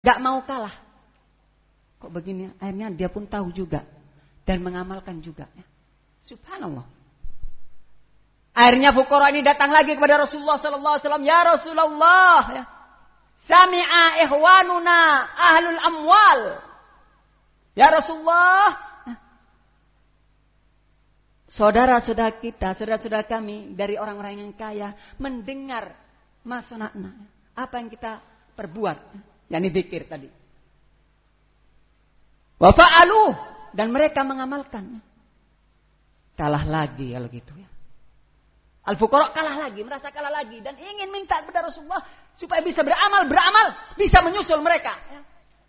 Gak mau kalah. Kok begini? Akhirnya dia pun tahu juga. Dan mengamalkan juga. Subhanallah. Akhirnya fuqara ini datang lagi kepada Rasulullah SAW. Ya Rasulullah. Ya. Sami'a ikhwanuna ahlul amwal. Ya Rasulullah. Saudara-saudara kita, saudara-saudara kami dari orang-orang yang kaya mendengar masana'na. Apa yang kita perbuat. Yang dipikir tadi. Wa fa'aluh. Dan mereka mengamalkan. Kalah lagi kalau gitu ya. Al-fuqara kalah lagi, merasa kalah lagi. Dan ingin minta kepada Rasulullah supaya bisa beramal, bisa menyusul mereka. Ya.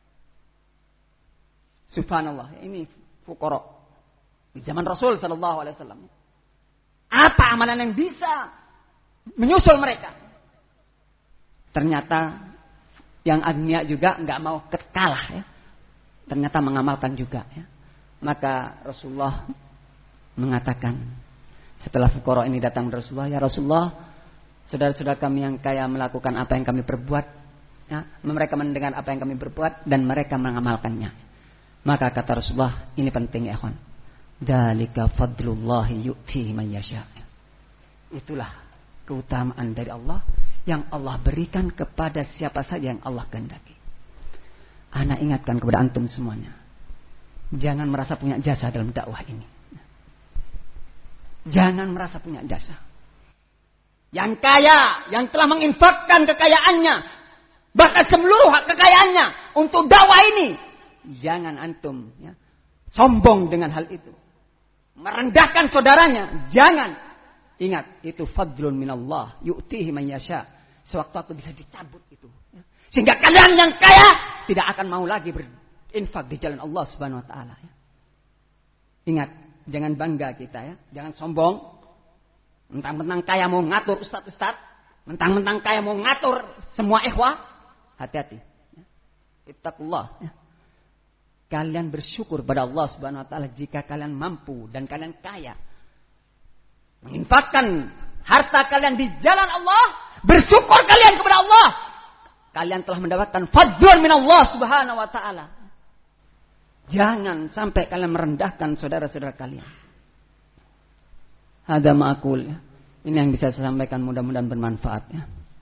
Subhanallah, ini fuqara. Di zaman Rasul SAW. Apa amalan yang bisa menyusul mereka? Ternyata yang agnia juga nggak mau kalah ya. Ternyata mengamalkan juga ya. Maka Rasulullah mengatakan setelah fuqara ini datang ke Rasulullah, ya Rasulullah, saudara-saudara kami yang kaya melakukan apa yang kami perbuat, ya, mereka mendengar apa yang kami perbuat dan mereka mengamalkannya. Maka kata Rasulullah, ini penting ya ikhwan. Dzalika fadlullahi yu'tihi man yasha. Itulah keutamaan dari Allah yang Allah berikan kepada siapa saja yang Allah kehendaki. Ana ingatkan kepada antum semuanya. Jangan merasa punya jasa dalam dakwah ini. Jangan merasa punya jasa. Yang kaya, yang telah menginfakkan kekayaannya, bahkan seluruh kekayaannya untuk dakwah ini. Jangan antum ya, sombong dengan hal itu. Merendahkan saudaranya. Jangan. Ingat, itu fadlun minallah. Yu'tihi man yasha. Sewaktu-waktu bisa dicabut itu. Sehingga kalian yang kaya tidak akan mau lagi berinfak di jalan Allah Subhanahu wa taala. Ingat, jangan bangga kita ya. Jangan sombong. Mentang-mentang kaya mau ngatur ustaz-ustaz. Mentang-mentang kaya mau ngatur semua ikhwah. Hati-hati. Ittaqullah. Kalian bersyukur pada Allah Subhanahu wa taala jika kalian mampu dan kalian kaya. Menginfakkan harta kalian di jalan Allah. Bersyukur kalian kepada Allah. Kalian telah mendapatkan fadlun min Allah Subhanahu wa taala. Jangan sampai kalian merendahkan saudara-saudara kalian. Hada ma'akul. Ini yang bisa saya sampaikan, mudah-mudahan bermanfaat ya.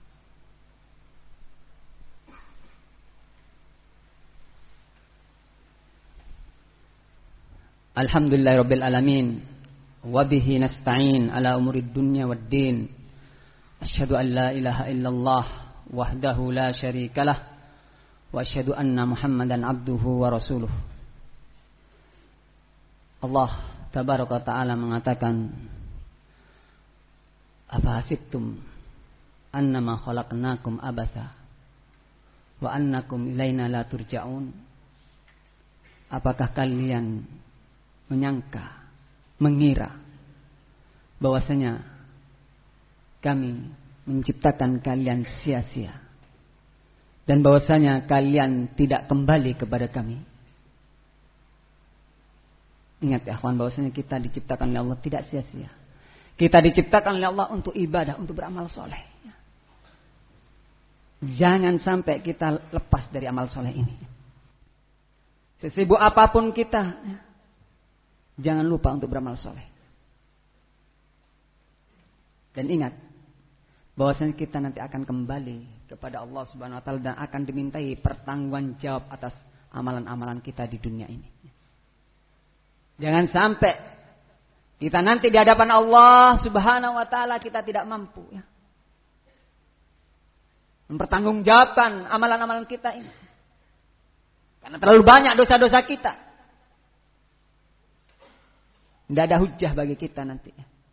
Alhamdulillahirabbil alamin. Wa bihi nasta'in ala umurid dunya waddin. Asyhadu an la ilaha illallah wahdahu la syarikalah wa asyhadu anna Muhammadan abduhu wa rasuluh. Allah tabaraka taala mengatakan, apa hasibtum annama khalaqnakum abatha wa annakum ilaina la turja'un? Apakah kalian menyangka, mengira bahwasanya kami menciptakan kalian sia-sia dan bahwasanya kalian tidak kembali kepada kami? Ingat ya akhwan, bahwasanya kita diciptakan oleh Allah tidak sia-sia. Kita diciptakan oleh Allah untuk ibadah, untuk beramal soleh. Jangan sampai kita lepas dari amal soleh ini. Sesibuk apapun kita, jangan lupa untuk beramal soleh. Dan ingat, bahwasanya kita nanti akan kembali kepada Allah Subhanahu wa taala dan akan dimintai pertanggungjawaban jawab atas amalan-amalan kita di dunia ini. Jangan sampai kita nanti di hadapan Allah Subhanahu wa taala kita tidak mampu ya, mempertanggungjawabkan amalan-amalan kita ini. Karena terlalu banyak dosa-dosa kita. Tidak ada hujjah bagi kita nanti.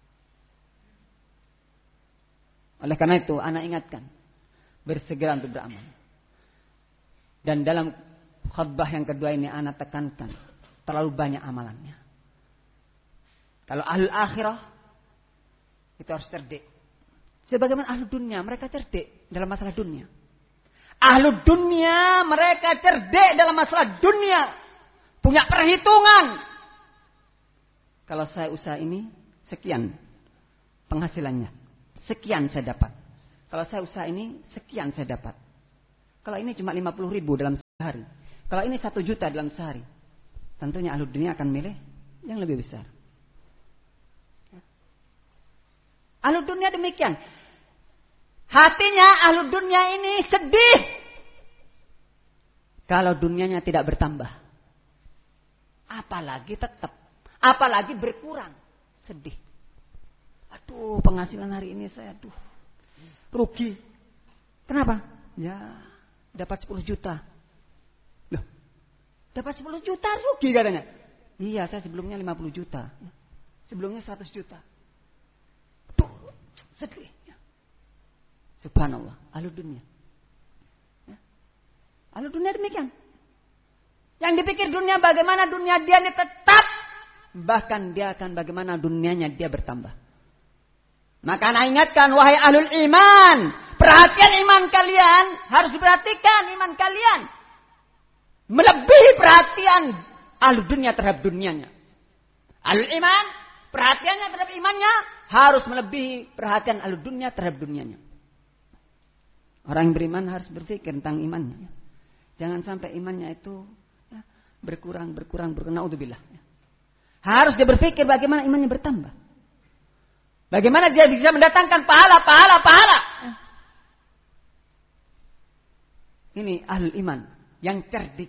Oleh karena itu, ana ingatkan, bersegera untuk beramal. Dan dalam khutbah yang kedua ini ana tekankan, terlalu banyak amalannya. Kalau ahlul akhirah, kita harus cerdik. Sebagaimana ahlul dunia, mereka cerdik dalam masalah dunia. Ahlul dunia, mereka cerdik dalam masalah dunia. Punya perhitungan. Kalau saya usaha ini, sekian penghasilannya. Sekian saya dapat. Kalau saya usaha ini, sekian saya dapat. Kalau ini cuma 50.000 dalam sehari. Kalau ini 1 juta dalam sehari, tentunya ahli dunia akan milih yang lebih besar. Ahli dunia demikian. Hatinya ahli dunia ini sedih kalau dunianya tidak bertambah. Apalagi berkurang. Sedih. Aduh, penghasilan hari ini saya rugi. Kenapa? Ya, dapat 10 juta. Loh, dapat 10 juta rugi katanya. Iya, saya sebelumnya 50 juta. Sebelumnya 100 juta. Tuh, sedih. Subhanallah, ahli dunia. Ahli dunia demikian. Yang dipikir dunia bagaimana dunia dia ini tetap. Bahkan dia akan bagaimana dunianya dia bertambah. Maka ana ingatkan wahai ahlul iman. Perhatian iman kalian. Harus diperhatikan iman kalian. Melebihi perhatian ahlul dunia terhadap dunianya. Ahlul iman. Perhatiannya terhadap imannya. Harus melebihi perhatian ahlul dunia terhadap dunianya. Orang yang beriman harus berpikir tentang imannya. Jangan sampai imannya itu berkurang. Naudzubillah. Harus dia berpikir bagaimana imannya bertambah. Bagaimana dia bisa mendatangkan pahala. Ini ahlul iman yang cerdik.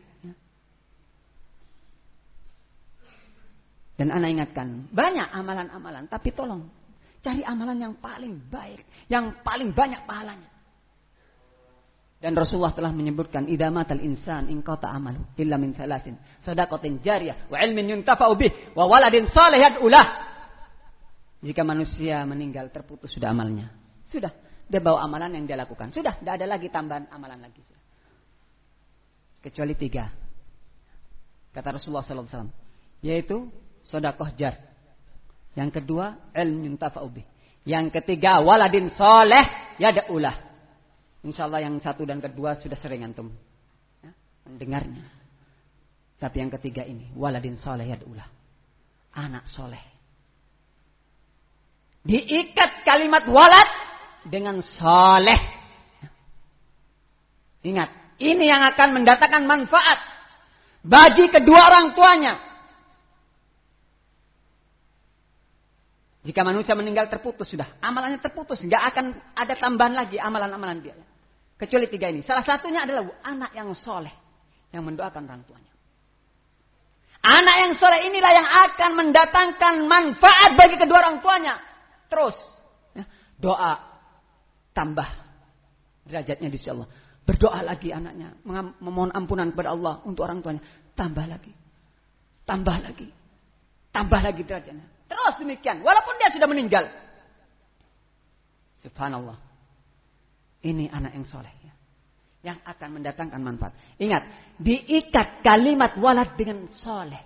Dan ana ingatkan, banyak amalan-amalan, tapi tolong cari amalan yang paling baik, yang paling banyak pahalanya. Dan Rasulullah telah menyebutkan idza matal insan in qata amalu illa min salasin shadaqatin jariyah wa ilmin yuntafa'u bih wa waladin salih yad'ulah. Jika manusia meninggal terputus sudah amalnya. Sudah, dia bawa amalan yang dia lakukan. Sudah, tidak ada lagi tambahan amalan lagi. Kecuali 3. Kata Rasulullah sallallahu alaihi wasallam, yaitu sedekah jar. Yang kedua, ilmu yuntafa'u bih. Yang ketiga, waladin salih yad'ulah. Insyaallah yang 1 dan kedua sudah sering antum mendengarnya. Tapi yang ketiga ini, waladin salih yad'ulah. Anak soleh. Diikat kalimat walad dengan soleh. Ingat, ini yang akan mendatangkan manfaat bagi kedua orang tuanya. Jika manusia meninggal terputus sudah, amalannya terputus, nggak akan ada tambahan lagi amalan-amalan dia. Kecuali 3 ini. Salah satunya adalah anak yang soleh yang mendoakan orang tuanya. Anak yang soleh inilah yang akan mendatangkan manfaat bagi kedua orang tuanya. Terus doa tambah derajatnya di sisi Allah. Berdoa lagi anaknya, memohon ampunan kepada Allah untuk orang tuanya. Tambah lagi derajatnya. Terus demikian, walaupun dia sudah meninggal. Subhanallah. Ini anak yang soleh yang akan mendatangkan manfaat. Ingat, diikat kalimat walad dengan soleh.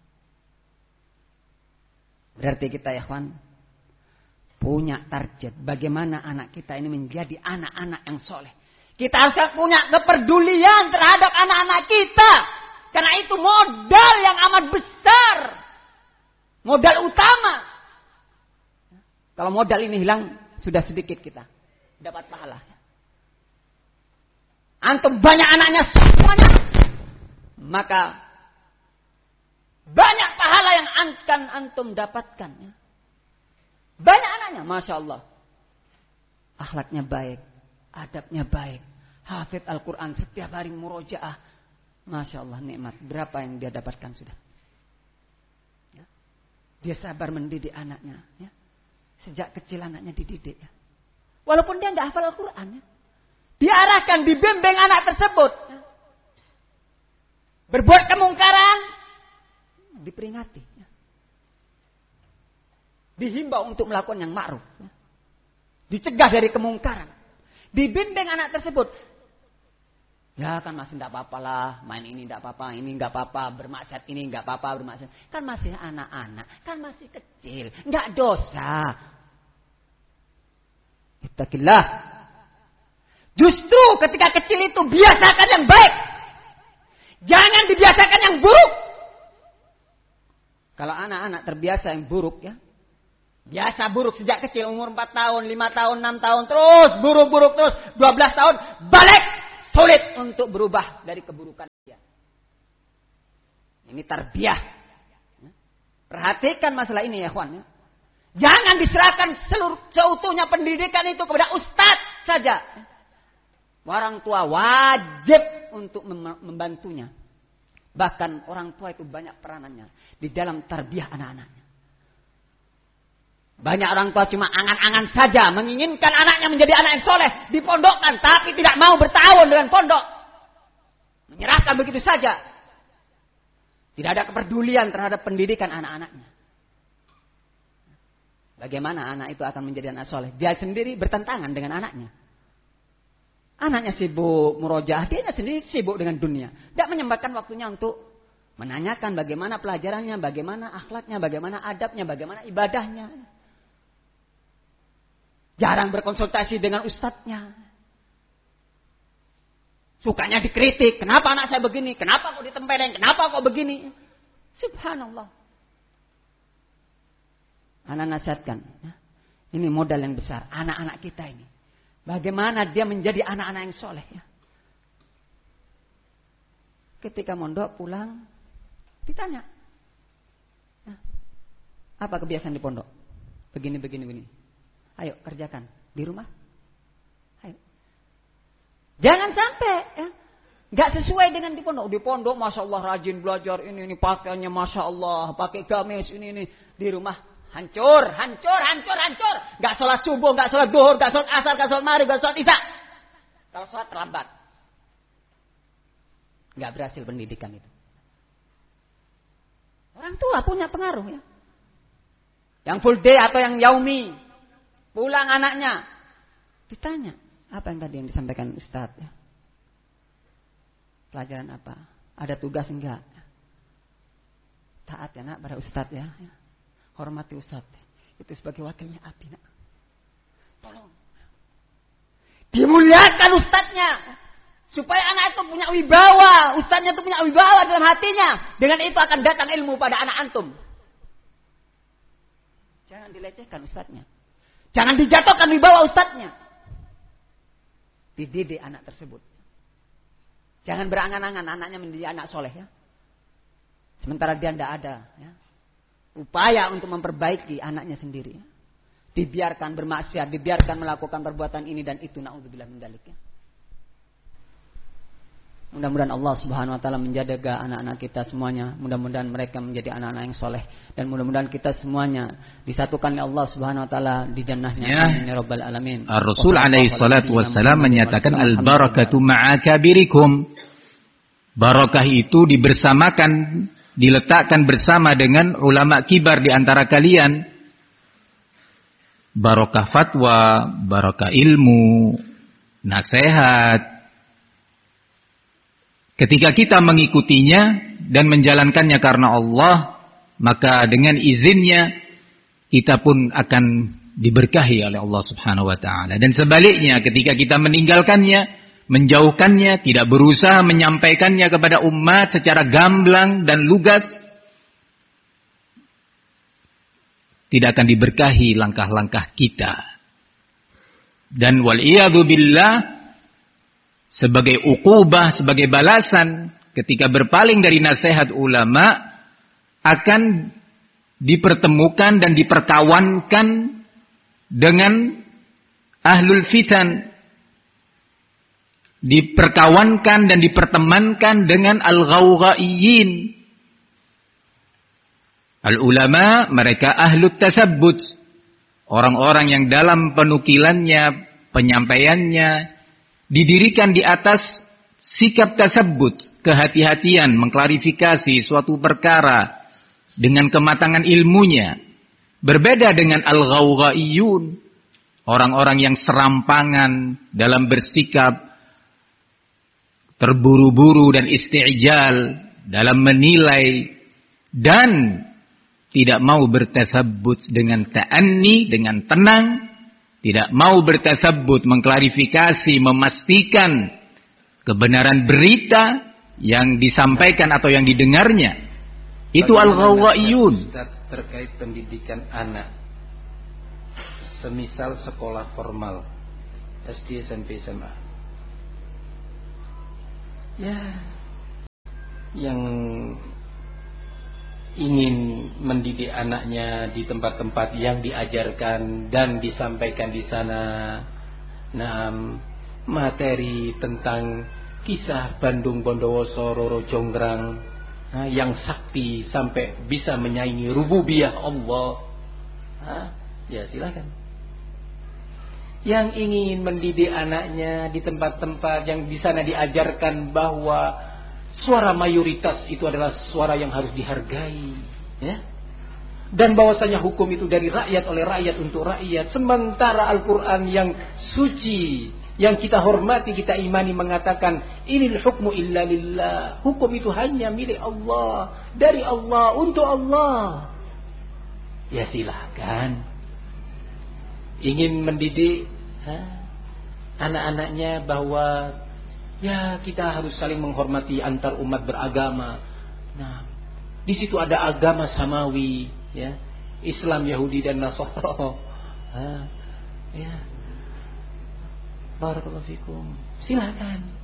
Berarti kita ya kawan, punya target bagaimana anak kita ini menjadi anak-anak yang soleh. Kita harus punya kepedulian terhadap anak-anak kita. Karena itu modal yang amat besar. Modal utama. Kalau modal ini hilang, sudah sedikit kita dapat pahala. Antum banyak anaknya semuanya, maka banyak pahala yang akan antum dapatkan. Banyak anaknya, Masya Allah. Akhlaknya baik, adabnya baik, hafid Al-Quran setiap hari murojaah. Masya Allah, nikmat. Berapa yang dia dapatkan sudah. Ya. Dia sabar mendidik anaknya. Ya. Sejak kecil anaknya dididik. Ya. Walaupun dia tidak hafal Al-Quran. Ya. Diarahkan, dibimbing anak tersebut. Ya. Berbuat kemungkaran, diperingati. Ya. Dihimbau untuk melakukan yang ma'ruf. Ya. Dicegah dari kemungkaran. Dibimbing anak tersebut. Ya kan masih tidak apa-apa lah. Main ini tidak apa-apa. Ini tidak apa-apa. Bermaksiat ini tidak apa-apa. Bermaksiat. Kan masih anak-anak. Kan masih kecil. Tidak dosa. Ittaqillah. Justru ketika kecil itu biasakan yang baik. Jangan dibiasakan yang buruk. Kalau anak-anak terbiasa yang buruk ya. Biasa buruk sejak kecil. Umur 4 tahun, 5 tahun, 6 tahun. Terus buruk-buruk terus. 12 tahun. Balik. sulit untuk berubah dari keburukan dia. Ini tarbiyah. Perhatikan masalah ini ya kawan. Jangan diserahkan seutuhnya pendidikan itu kepada ustadz saja. Orang tua wajib untuk membantunya. Bahkan orang tua itu banyak peranannya di dalam tarbiyah anak-anaknya. Banyak orang tua cuma angan-angan saja menginginkan anaknya menjadi anak yang soleh, dipondokkan, tapi tidak mau bertahun dengan pondok. Menyerahkan begitu saja. Tidak ada kepedulian terhadap pendidikan anak-anaknya. Bagaimana anak itu akan menjadi anak soleh? Dia sendiri bertentangan dengan anaknya. Anaknya sibuk murojaah, dia sendiri sibuk dengan dunia. Tidak menyempatkan waktunya untuk menanyakan bagaimana pelajarannya, bagaimana akhlaknya, bagaimana adabnya, bagaimana ibadahnya. Jarang berkonsultasi dengan ustadznya. Sukanya dikritik. Kenapa anak saya begini? Kenapa kok ditempeleng? Kenapa kok begini? Subhanallah. Anak nasihatkan. Ini modal yang besar. Anak-anak kita ini. Bagaimana dia menjadi anak-anak yang soleh. Ya? Ketika mondok pulang. Ditanya. Apa kebiasaan di pondok? Begini. Ayo kerjakan. Di rumah. Ayo. Jangan sampai. Ya. Gak sesuai dengan di pondok. Di pondok Masya Allah rajin belajar. Ini pakaiannya Masya Allah. Pakai gamis ini. Di rumah. Hancur. Gak sholat subuh, gak sholat duhur, gak sholat asar, gak sholat maghrib, gak sholat isya. Kalau sholat terlambat. Gak berhasil pendidikan itu. Orang tua punya pengaruh ya. Yang full day atau yang yaumi. Pulang anaknya. Ditanya. Apa yang tadi yang disampaikan Ustaz ya? Pelajaran apa? Ada tugas enggak? Taat ya nak pada Ustaz ya. Hormati Ustaz. Itu sebagai wakilnya Abi nak. Tolong. Dimuliakan Ustaznya. Supaya anak itu punya wibawa. Ustaznya itu punya wibawa dalam hatinya. Dengan itu akan datang ilmu pada anak antum. Jangan dilecehkan Ustaznya. Jangan dijatuhkan wibawa Ustaznya. Dididik anak tersebut. Jangan berangan-angan anaknya menjadi anak soleh ya. Sementara dia tidak ada ya. Upaya untuk memperbaiki anaknya sendiri. Dibiarkan bermaksiat, dibiarkan melakukan perbuatan ini dan itu. Na'udzubillah min dzalik. Mudah-mudahan Allah Subhanahu wa taala menjaga anak-anak kita semuanya. Mudah-mudahan mereka menjadi anak-anak yang soleh dan mudah-mudahan kita semuanya disatukan oleh Allah Subhanahu wa taala di jannahnya. Amin ya rabbal alamin. Ar-Rasul alaihi salatu wassalam menyatakan al-barakatu ma'a kabirikum. Barakah itu diletakkan bersama dengan ulama kibar di antara kalian. Barakah fatwa, barakah ilmu, nasihat. Ketika kita mengikutinya dan menjalankannya karena Allah, maka dengan izinnya kita pun akan diberkahi oleh Allah Subhanahu wa taala. Dan sebaliknya ketika kita meninggalkannya, menjauhkannya, tidak berusaha menyampaikannya kepada umat secara gamblang dan lugas, tidak akan diberkahi langkah-langkah kita. Dan wal'iyadzu billah, sebagai uqubah, sebagai balasan ketika berpaling dari nasihat ulama, akan dipertemukan dan diperkawankan dengan ahlul fitan, diperkawankan dan dipertemankan dengan al-ghawghaiyin. Al-ulama mereka ahlut tasabbut, orang-orang yang dalam penukilannya, penyampaiannya didirikan di atas sikap tasabbut, kehati-hatian mengklarifikasi suatu perkara dengan kematangan ilmunya. Berbeda dengan al-ghawghaiyun, orang-orang yang serampangan dalam bersikap, terburu-buru dan isti'jal dalam menilai dan tidak mau bertasabbut dengan ta'anni, dengan tenang, tidak mau bertasabbut, mengklarifikasi, memastikan kebenaran berita yang disampaikan atau yang didengarnya. Itu al-ghawghaiyun. Terkait pendidikan anak, semisal sekolah formal SD, SMP, SMA, Ya, yang ingin mendidik anaknya di tempat-tempat yang diajarkan dan disampaikan di sana, materi tentang kisah Bandung Bondowoso Roro Jonggrang yang sakti sampai bisa menyaingi rububiyah Allah, ya silakan. Yang ingin mendidik anaknya di tempat-tempat yang di sana diajarkan bahwa suara mayoritas itu adalah suara yang harus dihargai, ya. Dan bahwasanya hukum itu dari rakyat oleh rakyat untuk rakyat. Sementara Al-Quran yang suci, yang kita hormati, kita imani mengatakan inil hukmu illa lillah. Hukum itu hanya milik Allah, dari Allah, untuk Allah. Ya silakan. Ingin mendidik anak-anaknya bahwa ya kita harus saling menghormati antar umat beragama. Nah, di situ ada agama samawi, ya, Islam, Yahudi dan Nasrani. Ya, barakallahu fikum. Silakan.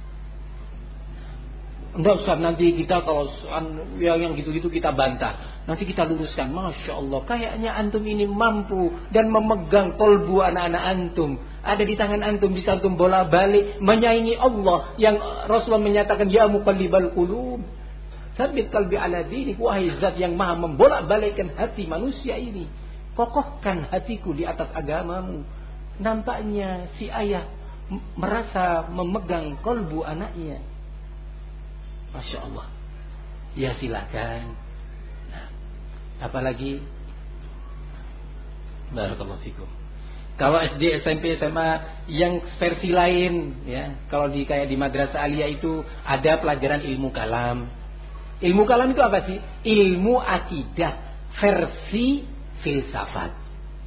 Enggak usah nanti kita kalau yang gitu-gitu kita bantah. Nanti kita luruskan. Masya Allah, kayaknya antum ini mampu dan memegang kolbu anak-anak antum. Ada di tangan antum, bisa antum bola balik menyaingi Allah yang Rasulullah menyatakan ya muqallibal qulub, tsabbit qalbi ala dinik. Wahai zat yang maha membolak-balikkan hati manusia ini, kokohkan hatiku di atas agamamu. Nampaknya si ayah merasa memegang kolbu anaknya. Masya Allah. Ya silakan. Nah, apalagi barakallahu fikum. Kalau SD, SMP, SMA yang versi lain, ya, kalau kayak di madrasah aliyah itu ada pelajaran ilmu kalam. Ilmu kalam itu apa sih? Ilmu akidah versi filsafat.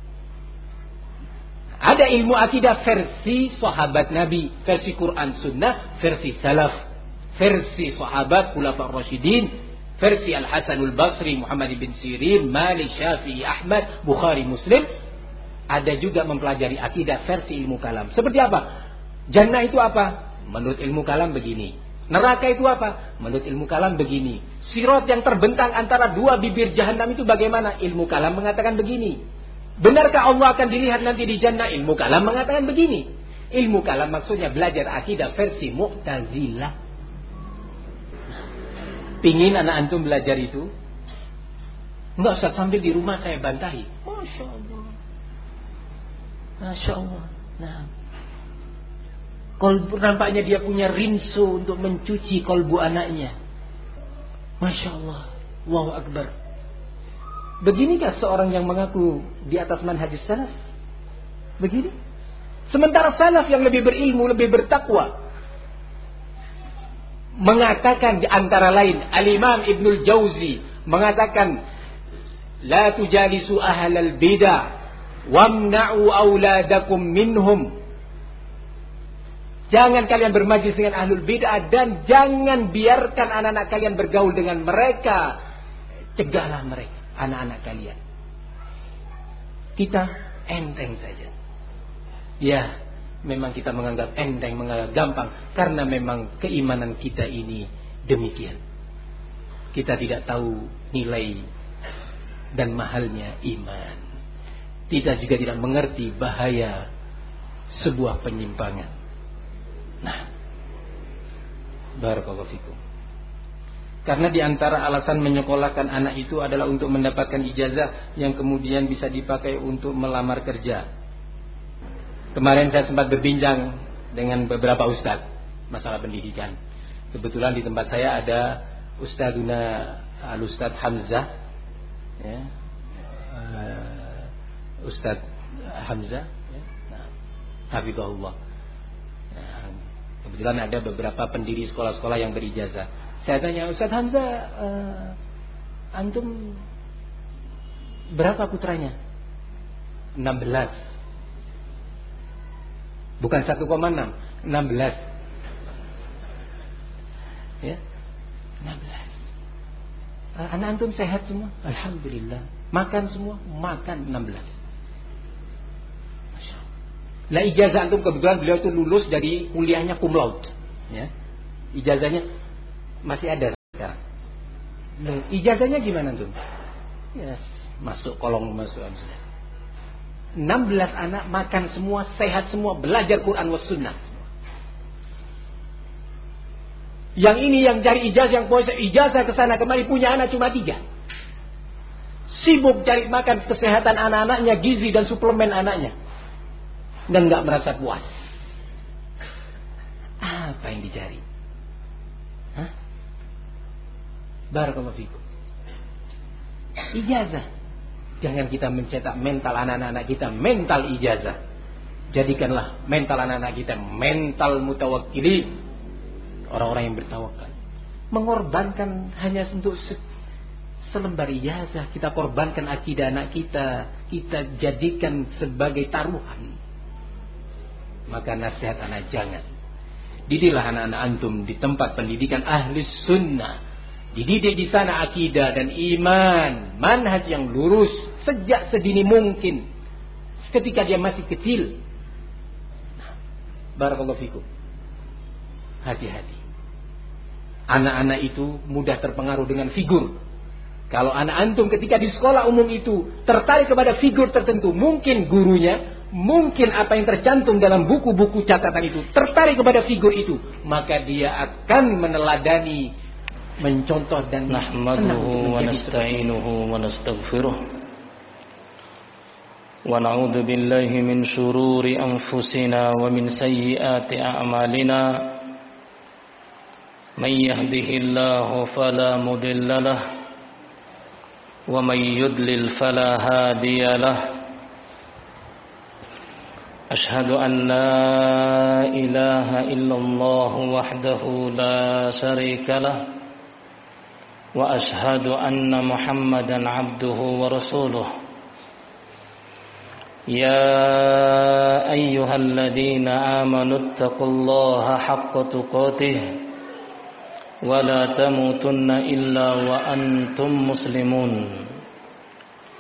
Ada ilmu akidah versi sahabat Nabi, versi Quran Sunnah, versi salaf. Versi sahabat Khulafaur Rasyidin, versi Al-Hasanul Basri, Muhammad bin Sirin, Malik, Syafi'i, Ahmad, Bukhari, Muslim. Ada juga mempelajari akidah versi ilmu kalam. Seperti apa? Jannah itu apa? Menurut ilmu kalam begini. Neraka itu apa? Menurut ilmu kalam begini. Sirat yang terbentang antara dua bibir jahanam itu bagaimana? Ilmu kalam mengatakan begini. Benarkah Allah akan dilihat nanti di jannah? Ilmu kalam mengatakan begini. Ilmu kalam maksudnya belajar akidah versi Mu'tazilah. Pingin anak antum belajar itu? Enggak usah, sambil di rumah saya bantahi. Masya Allah. Masya Allah. Nah, kolbu, nampaknya dia punya rinso untuk mencuci kolbu anaknya. Masya Allah. Allahu Akbar. Beginikah seorang yang mengaku di atas manhajus salaf? Begini. Sementara salaf yang lebih berilmu, lebih bertakwa, mengatakan di antara lain, Al-Imam Ibnul Jauzi mengatakan, la tujalisu ahlal bidah wamna'u auladakum minhum. Jangan kalian bermajlis dengan ahlul bidah dan jangan biarkan anak-anak kalian bergaul dengan mereka. Cegahlah mereka, anak-anak kalian. Kita enteng saja. Ya, memang kita menganggap enteng, menganggap gampang, karena memang keimanan kita ini demikian. Kita tidak tahu nilai dan mahalnya iman. Kita juga tidak mengerti bahaya sebuah penyimpangan. Nah, barakallahu fikum. Karena di antara alasan menyekolahkan anak itu adalah untuk mendapatkan ijazah yang kemudian bisa dipakai untuk melamar kerja. Kemarin saya sempat berbincang dengan beberapa ustadz masalah pendidikan. Kebetulan di tempat saya ada Ustadzuna Al-Ustadz Hamzah, ya, Ustadz Hamzah, ya, hafizahullah. Nah, kebetulan ada beberapa pendiri sekolah-sekolah yang berijazah. Saya tanya, Ustadz Hamzah, antum berapa putranya? 16. Bukan 1,6, 16. Ya, 16. Anak antum sehat semua? Alhamdulillah. Makan semua? Makan 16. Masya Allah. Lah ijazah antum, kebetulan beliau itu lulus dari kuliahnya cum laude. Ya. Ijazahnya Masih ada sekarang. Loh, ijazahnya gimana tuh? Yes, masuk kolong masuk. 16 anak makan semua, sehat semua, belajar Quran was sunnah. Yang ini yang cari ijazah, yang puasa ijazah ke sana kemari, punya anak cuma 3. Sibuk cari makan kesehatan anak-anaknya, gizi dan suplemen anaknya. Dan nggak merasa puas. Apa yang dicari? Hah? Barakallahu fikum. Ijazah. Jangan kita mencetak mental anak-anak kita mental ijazah. Jadikanlah mental anak-anak kita mental mutawakkilin. Orang-orang yang bertawakal. Mengorbankan hanya untuk selembar ijazah. Kita korbankan akidah anak kita. Kita jadikan sebagai taruhan. Maka nasihat anak jangan. Didiklah anak-anak antum di tempat pendidikan ahli sunnah. Dididik di sana akidah dan iman. Manhaj yang lurus. Sejak sedini mungkin. Ketika dia masih kecil. Barakallahu fikum. Hati-hati. Anak-anak itu mudah terpengaruh dengan figur. Kalau anak antum ketika di sekolah umum itu tertarik kepada figur tertentu, mungkin gurunya, mungkin apa yang tercantum dalam buku-buku catatan itu, tertarik kepada figur itu, maka dia akan meneladani, mencontoh dan nahmaduhu wa nasta'inuhu wa nastaghfiruh wa na'udzu billahi min shururi anfusina wa min sayyiati a'malina. من يهده الله فلا مضل له ومن يضلل فلا هادي له أشهد أن لا إله إلا الله وحده لا شريك له وأشهد أن محمدا عبده ورسوله يا أيها الذين آمنوا اتقوا الله حق تقاته ولا تموتن إلا وأنتم مسلمون